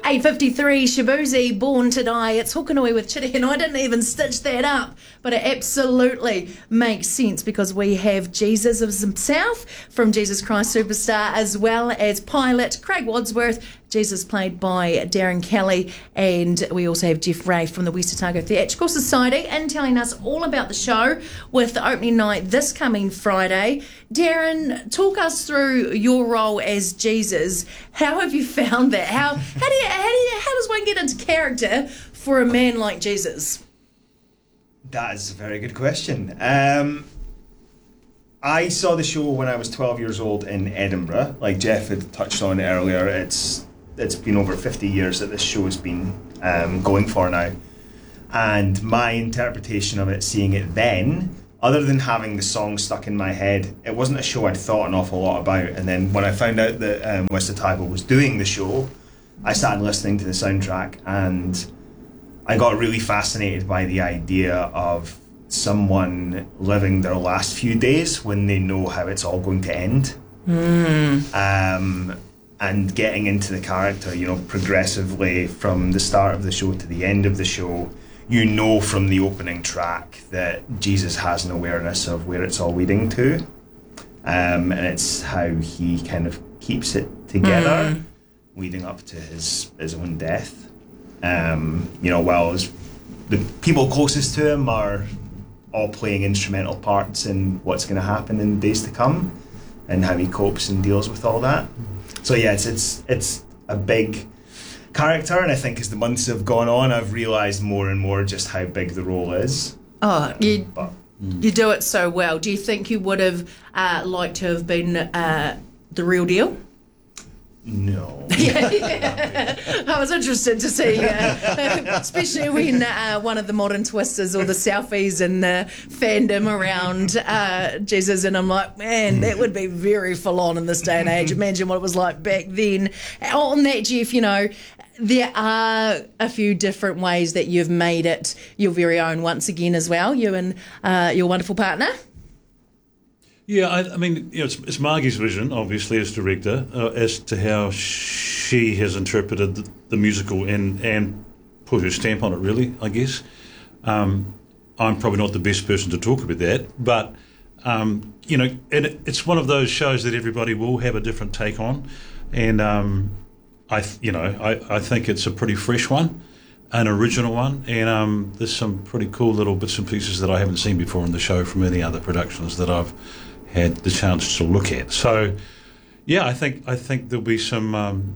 8:53, Shabuzi, Born to Die. It's Hokanui with Chitty, and I didn't even stitch that up, but it absolutely makes sense because we have Jesus himself from Jesus Christ Superstar, as well as Pilot, Craig Wadsworth, Jesus played by Darren Kelly, and we also have Jeff Ray from the West Otago Theatrical Society and telling us all about the show with the opening night this coming Friday. Darren, talk us through your role as Jesus. How have you found that? How does one get into character for a man like Jesus? That is a very good question. I saw the show when I was 12 years old in Edinburgh. Like Jeff had touched on earlier, it's been over 50 years that this show has been going for now. And my interpretation of it, seeing it then, other than having the song stuck in my head, it wasn't a show I'd thought an awful lot about. And then when I found out that West Otago was doing the show, I started listening to the soundtrack and I got really fascinated by the idea of someone living their last few days when they know how it's all going to end. And getting into the character, progressively from the start of the show to the end of the show, from the opening track that Jesus has an awareness of where it's all leading to. And it's how he kind of keeps it together, leading up to his own death. While the people closest to him are all playing instrumental parts in what's going to happen in days to come and how he copes and deals with all that. So yeah, it's a big character, and I think as the months have gone on, I've realised more and more just how big the role is. You do it so well. Do you think you would have liked to have been the real deal? No. I was interested to see, especially when one of the modern twisters or the selfies and the fandom around Jesus, and I'm like, man, that would be very full on in this day and age. Imagine what it was like back then. On that, Jeff, there are a few different ways that you've made it your very own once again as well, you and your wonderful partner. Yeah, I mean, it's Margie's vision, obviously, as director, as to how she has interpreted the musical and put her stamp on it, really, I guess. I'm probably not the best person to talk about that, but, and it's one of those shows that everybody will have a different take on, and I think it's a pretty fresh one, an original one, and there's some pretty cool little bits and pieces that I haven't seen before in the show from any other productions that I've had the chance to look at. So, yeah, I think there'll be some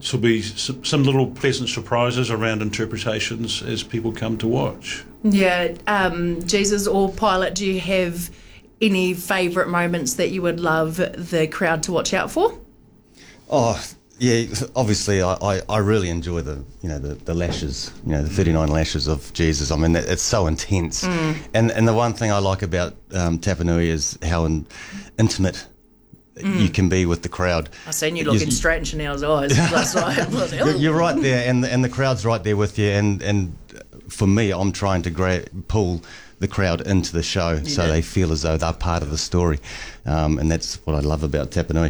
little pleasant surprises around interpretations as people come to watch. Yeah, Jesus or Pilot, do you have any favourite moments that you would love the crowd to watch out for? Oh, yeah, obviously I really enjoy the lashes, the 39 lashes of Jesus. I mean, it's so intense. And the one thing I like about Tapanui is how intimate you can be with the crowd. I've seen you looking straight in Chanel's eyes last night. You're right there, and the crowd's right there with you. And for me, I'm trying to pull the crowd into the show so they feel as though they're part of the story. And that's what I love about Tapanui.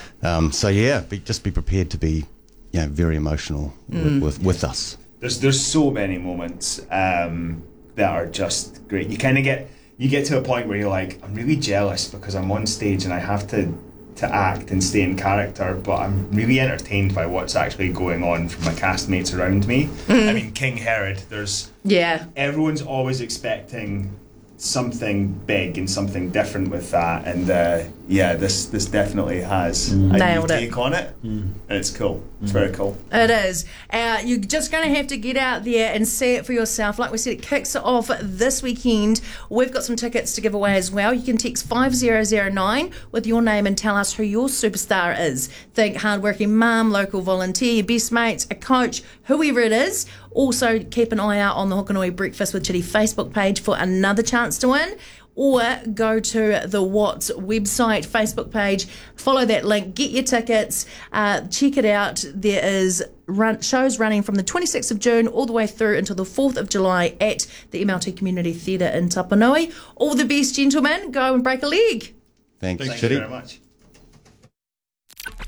Just be prepared to be, very emotional with us. There's so many moments that are just great. You get to a point where you're like, I'm really jealous because I'm on stage and I have to act and stay in character, but I'm really entertained by what's actually going on from my castmates around me. I mean, King Herod. Everyone's always expecting something big and something different with that, and this definitely has a new take on it, and it's cool. It's very cool. It is. You're just going to have to get out there and see it for yourself. Like we said, it kicks off this weekend. We've got some tickets to give away as well. You can text 5009 with your name and tell us who your superstar is. Think hardworking mum, local volunteer, your best mates, a coach, whoever it is. Also, keep an eye out on the Hokanui Breakfast with Chitty Facebook page for another chance to win. Or go to the Watts website, Facebook page, follow that link, get your tickets, check it out. There is shows running from the 26th of June all the way through until the 4th of July at the MLT Community Theatre in Tapanui. All the best, gentlemen. Go and break a leg. Thanks Thank you very much.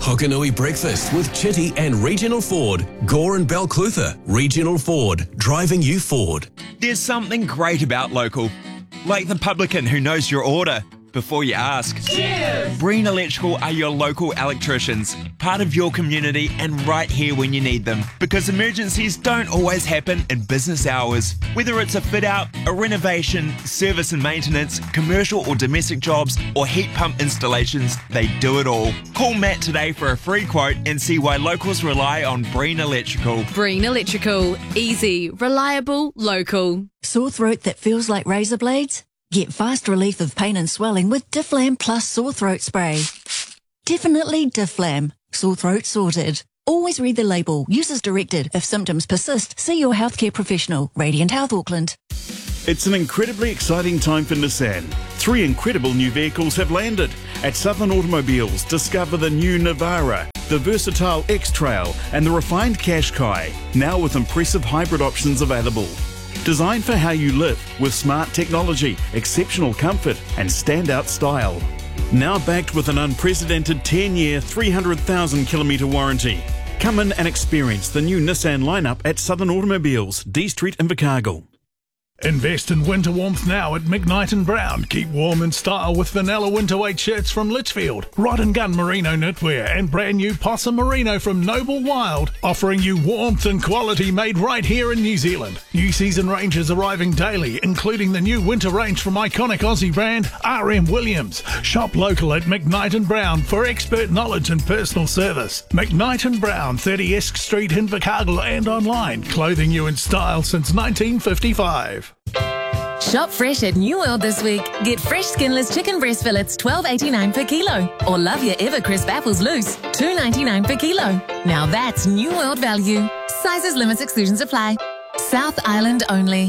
Hokanui Breakfast with Chitty and Regional Ford. Gore and Balclutha. Regional Ford. Driving you forward. There's something great about local. Like the publican who knows your order before you ask. Cheers! Breen Electrical are your local electricians, part of your community and right here when you need them. Because emergencies don't always happen in business hours. Whether it's a fit out, a renovation, service and maintenance, commercial or domestic jobs, or heat pump installations, they do it all. Call Matt today for a free quote and see why locals rely on Breen Electrical. Breen Electrical. Easy, reliable, local. Sore throat that feels like razor blades? Get fast relief of pain and swelling with Difflam Plus Sore Throat Spray. Definitely Difflam. Sore throat sorted. Always read the label. Use as directed. If symptoms persist, see your healthcare professional. Radiant Health Auckland. It's an incredibly exciting time for Nissan. 3 incredible new vehicles have landed. At Southern Automobiles, discover the new Navara, the versatile X-Trail and the refined Qashqai, now with impressive hybrid options available. Designed for how you live with smart technology, exceptional comfort and standout style. Now backed with an unprecedented 10-year, 300,000 kilometre warranty. Come in and experience the new Nissan lineup at Southern Automobiles, D Street in Invercargill. Invest in winter warmth now at McKnight & Brown. Keep warm in style with vanilla winter weight shirts from Litchfield, Rod & Gun Merino knitwear and brand new Possum Merino from Noble Wild, offering you warmth and quality made right here in New Zealand. New season ranges arriving daily, including the new winter range from iconic Aussie brand RM Williams. Shop local at McKnight & Brown for expert knowledge and personal service. McKnight & Brown, 30 Esk Street, Invercargill and online. Clothing you in style since 1955. Shop fresh at New World this week. Get fresh skinless chicken breast fillets, $12.89 per kilo. Or love your ever crisp apples loose, $2.99 per kilo. Now that's New World value. Sizes, limits, exclusions apply. South Island only.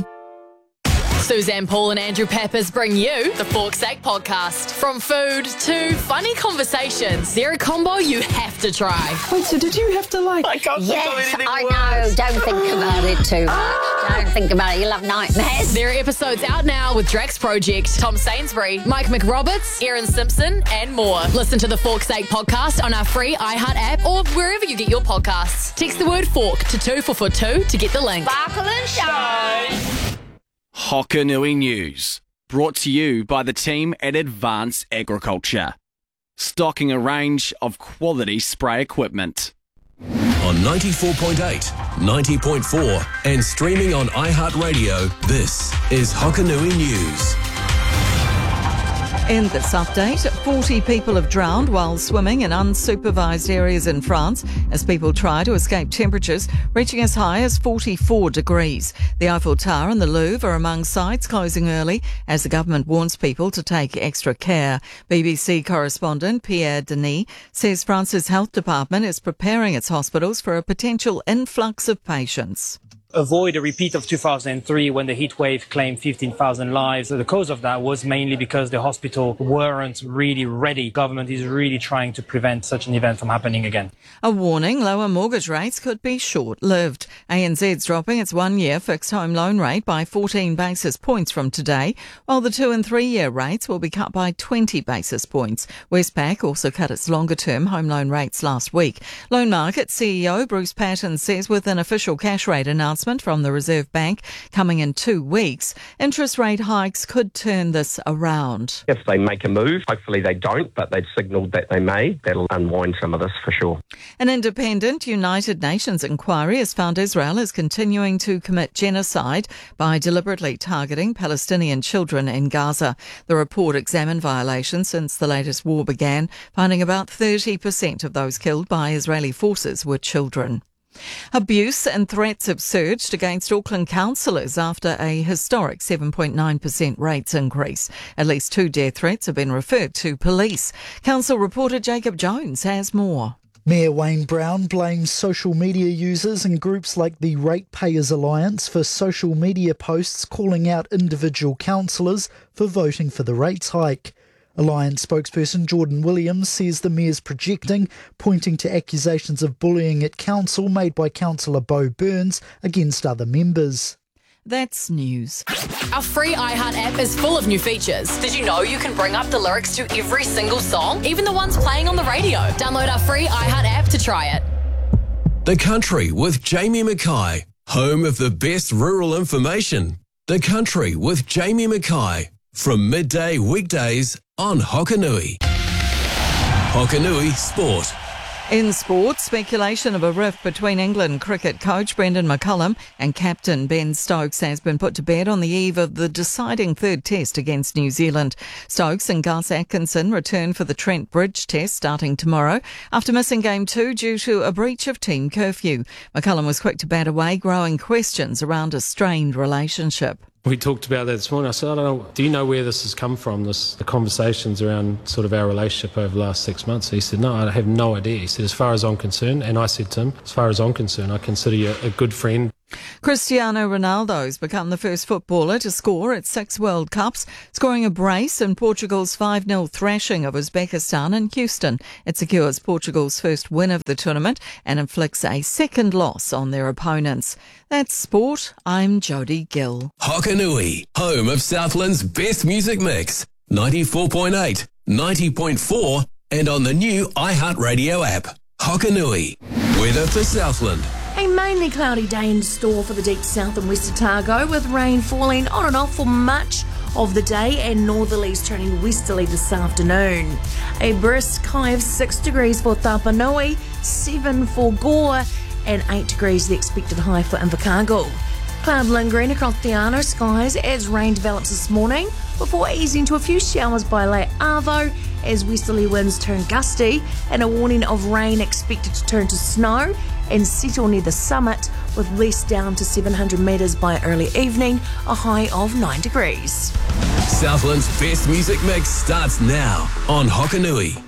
Suzanne Paul and Andrew Peppers bring you the Fork's Sake podcast. From food to funny conversations, they're a combo you have to try. Wait, so did you have to I can't think of anything worse. I know. Don't think about it too much. Don't think about it. You'll have nightmares. There are episodes out now with Drax Project, Tom Sainsbury, Mike McRoberts, Erin Simpson, and more. Listen to the Fork's Sake podcast on our free iHeart app or wherever you get your podcasts. Text the word fork to 2442 to get the link. Sparkle and shine. Hokanui News, brought to you by the team at Advanced Agriculture, stocking a range of quality spray equipment. On 94.8, 90.4 and streaming on iHeartRadio, this is Hokanui News. In this update, 40 people have drowned while swimming in unsupervised areas in France as people try to escape temperatures reaching as high as 44 degrees. The Eiffel Tower and the Louvre are among sites closing early as the government warns people to take extra care. BBC correspondent Pierre Denis says France's health department is preparing its hospitals for a potential influx of patients. Avoid a repeat of 2003 when the heat wave claimed 15,000 lives. The cause of that was mainly because the hospital weren't really ready. Government is really trying to prevent such an event from happening again. A warning, lower mortgage rates could be short-lived. ANZ's dropping its 1-year fixed home loan rate by 14 basis points from today, while the 2- and 3-year rates will be cut by 20 basis points. Westpac also cut its longer-term home loan rates last week. Loan Market CEO Bruce Patton says with an official cash rate announcement from the Reserve Bank coming in 2 weeks, interest rate hikes could turn this around. If they make a move, hopefully they don't, but they've signalled that they may. That'll unwind some of this for sure. An independent United Nations inquiry has found Israel is continuing to commit genocide by deliberately targeting Palestinian children in Gaza. The report examined violations since the latest war began, finding about 30% of those killed by Israeli forces were children. Abuse and threats have surged against Auckland councillors after a historic 7.9% rates increase. At least 2 death threats have been referred to police. Council reporter Jacob Jones has more. Mayor Wayne Brown blames social media users and groups like the Ratepayers Alliance for social media posts calling out individual councillors for voting for the rates hike. Alliance spokesperson Jordan Williams says the mayor's projecting, pointing to accusations of bullying at council made by Councillor Bo Burns against other members. that's news. Our free iHeart app is full of new features. Did you know you can bring up the lyrics to every single song, even the ones playing on the radio? Download our free iHeart app to try it. The Country with Jamie Mackay, home of the best rural information. The Country with Jamie Mackay, from midday weekdays on Hokanui. Hokanui Sport. In sport, speculation of a rift between England cricket coach Brendan McCullum and captain Ben Stokes has been put to bed on the eve of the deciding third test against New Zealand. Stokes and Gus Atkinson return for the Trent Bridge test starting tomorrow after missing Game 2 due to a breach of team curfew. McCullum was quick to bat away, growing questions around a strained relationship. We talked about that this morning. I said, I don't know, do you know where this has come from, the conversations around sort of our relationship over the last 6 months? He said, no, I have no idea. He said, as far as I'm concerned, and I said to him, as far as I'm concerned, I consider you a good friend. Cristiano Ronaldo's become the first footballer to score at 6 World Cups, scoring a brace in Portugal's 5-0 thrashing of Uzbekistan in Houston. It secures Portugal's first win of the tournament and inflicts a second loss on their opponents. That's sport. I'm Jodie Gill. Hokanui, home of Southland's best music mix. 94.8, 90.4 and on the new iHeartRadio app. Hokanui, weather for Southland. A mainly cloudy day in store for the deep south and west Otago, with rain falling on and off for much of the day and northerlies turning westerly this afternoon. A brisk high of 6 degrees for Tapanui, 7 for Gore, and 8 degrees the expected high for Invercargill. Cloud lingering across the Arno skies as rain develops this morning, before easing to a few showers by late Arvo as westerly winds turn gusty, and a warning of rain expected to turn to snow and settle near the summit, with less down to 700 metres by early evening, a high of 9 degrees. Southland's best music mix starts now on Hokanui.